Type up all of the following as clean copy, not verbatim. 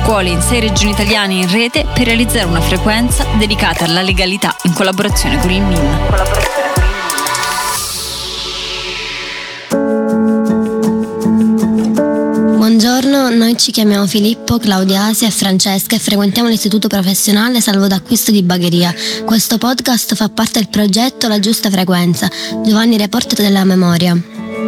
scuole in 6 regioni italiane in rete per realizzare una frequenza dedicata alla legalità in collaborazione con il MIN. Buongiorno, noi ci chiamiamo Filippo, Claudia Asia e Francesca e frequentiamo l'istituto professionale Salvo d'Acquisto di Bagheria. Questo podcast fa parte del progetto La Giusta Frequenza, Giovanni Reporter della Memoria.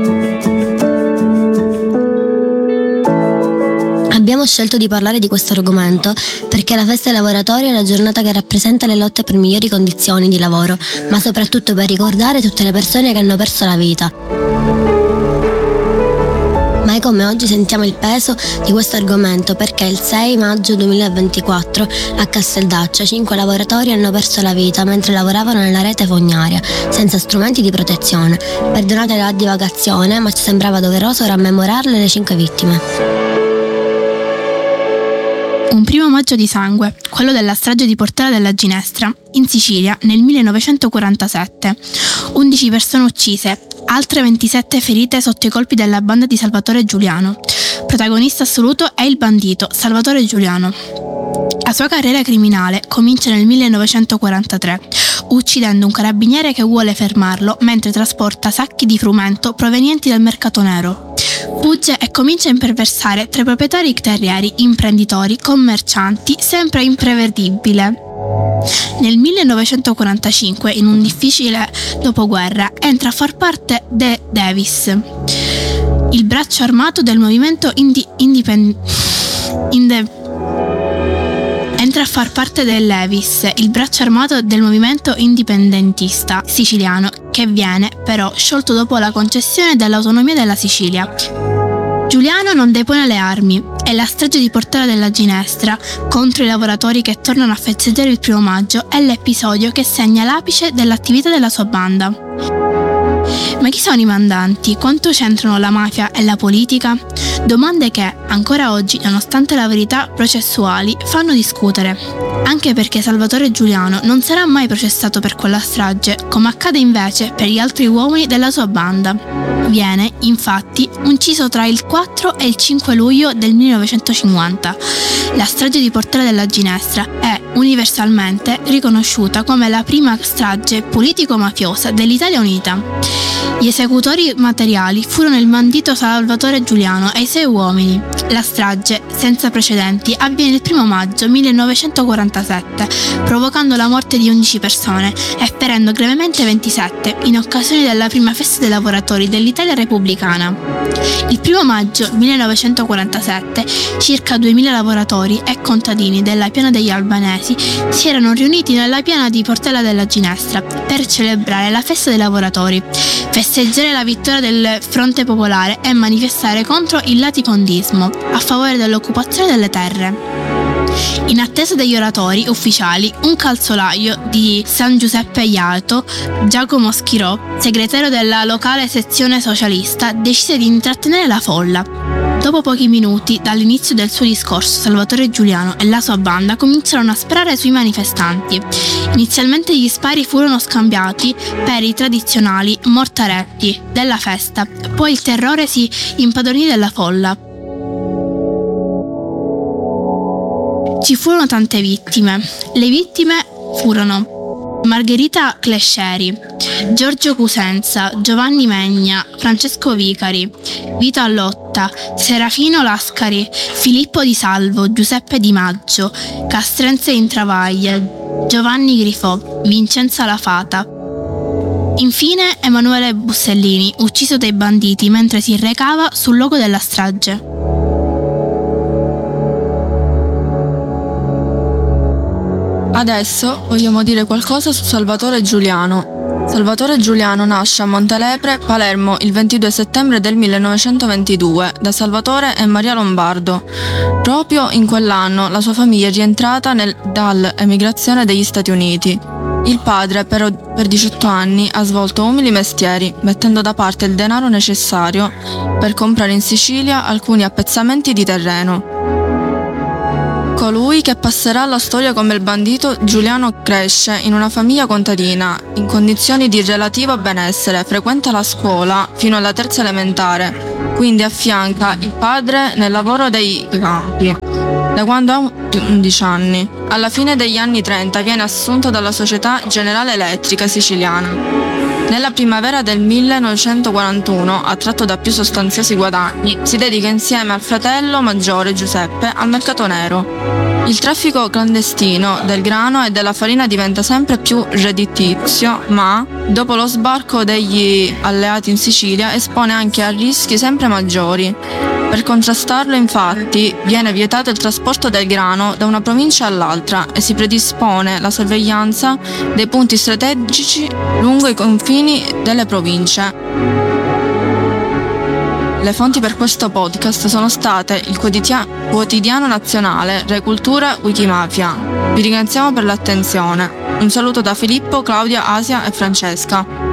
Abbiamo scelto di parlare di questo argomento perché la festa dei lavoratori è la giornata che rappresenta le lotte per migliori condizioni di lavoro, ma soprattutto per ricordare tutte le persone che hanno perso la vita. Mai come oggi sentiamo il peso di questo argomento perché il 6 maggio 2024 a Casteldaccia 5 lavoratori hanno perso la vita mentre lavoravano nella rete fognaria, senza strumenti di protezione. Perdonate la divagazione, ma ci sembrava doveroso rammemorarle le 5 vittime. Un 1 maggio di sangue, quello della strage di Portella della Ginestra, in Sicilia, nel 1947. 11 persone uccise, altre 27 ferite sotto i colpi della banda di Salvatore Giuliano. Protagonista assoluto è il bandito Salvatore Giuliano. La sua carriera criminale comincia nel 1943, uccidendo un carabiniere che vuole fermarlo mentre trasporta sacchi di frumento provenienti dal mercato nero. Fugge e comincia a imperversare tra i proprietari terrieri, imprenditori, commercianti, sempre imprevedibile. Nel 1945, in un difficile dopoguerra, entra a far parte de Davis, il braccio armato del movimento Entra a far parte del Levis, il braccio armato del movimento indipendentista siciliano, che viene però sciolto dopo la concessione dell'autonomia della Sicilia. Giuliano non depone le armi e la strage di Portella della Ginestra contro i lavoratori che tornano a festeggiare il 1 maggio è l'episodio che segna l'apice dell'attività della sua banda. Ma chi sono i mandanti? Quanto c'entrano la mafia e la politica? Domande che, ancora oggi, nonostante la verità processuali, fanno discutere. Anche perché Salvatore Giuliano non sarà mai processato per quella strage, come accade invece per gli altri uomini della sua banda. Viene, infatti, ucciso tra il 4 e il 5 luglio del 1950. La strage di Portella della Ginestra è universalmente riconosciuta come la prima strage politico-mafiosa dell'Italia unita. Gli esecutori materiali furono il bandito Salvatore Giuliano e i 6 uomini. La strage, senza precedenti, avviene il 1 maggio 1947, provocando la morte di 11 persone e ferendo gravemente 27 in occasione della prima festa dei lavoratori dell'Italia repubblicana. Il 1 maggio 1947 circa 2000 lavoratori e contadini della Piana degli Albanesi si erano riuniti nella piana di Portella della Ginestra per celebrare la festa dei lavoratori, festeggiare la vittoria del Fronte Popolare e manifestare contro il latifondismo a favore dell'occupazione delle terre. In attesa degli oratori ufficiali, un calzolaio di San Giuseppe Jato, Giacomo Schirò, segretario della locale sezione socialista, decise di intrattenere la folla. Dopo pochi minuti dall'inizio del suo discorso, Salvatore Giuliano e la sua banda cominciarono a sparare sui manifestanti. Inizialmente gli spari furono scambiati per i tradizionali mortaretti della festa, poi il terrore si impadronì della folla. Ci furono tante vittime. Le vittime furono Margherita Clescieri, Giorgio Cusenza, Giovanni Megna, Francesco Vicari, Vito Allotta, Serafino Lascari, Filippo Di Salvo, Giuseppe Di Maggio, Castrense Intravaglia, Giovanni Grifò, Vincenza La Fata. Infine Emanuele Bussellini, ucciso dai banditi mentre si recava sul luogo della strage. Adesso vogliamo dire qualcosa su Salvatore Giuliano. Salvatore Giuliano nasce a Montelepre, Palermo, il 22 settembre del 1922 da Salvatore e Maria Lombardo. Proprio in quell'anno la sua famiglia è rientrata dall'emigrazione degli Stati Uniti. Il padre per 18 anni ha svolto umili mestieri, mettendo da parte il denaro necessario per comprare in Sicilia alcuni appezzamenti di terreno. Colui che passerà alla storia come il bandito Giuliano cresce in una famiglia contadina, in condizioni di relativo benessere, frequenta la scuola fino alla 3ª elementare, quindi affianca il padre nel lavoro dei campi. da quando ha 11 anni. Alla fine degli anni 30 viene assunto dalla Società Generale Elettrica Siciliana. Nella primavera del 1941, attratto da più sostanziosi guadagni, si dedica insieme al fratello maggiore Giuseppe al mercato nero. Il traffico clandestino del grano e della farina diventa sempre più redditizio, ma, dopo lo sbarco degli alleati in Sicilia, espone anche a rischi sempre maggiori. Per contrastarlo, infatti, viene vietato il trasporto del grano da una provincia all'altra e si predispone la sorveglianza dei punti strategici lungo i confini delle province. Le fonti per questo podcast sono state il Quotidiano Nazionale, Re Cultura, Wikimafia. Vi ringraziamo per l'attenzione. Un saluto da Filippo, Claudia, Asia e Francesca.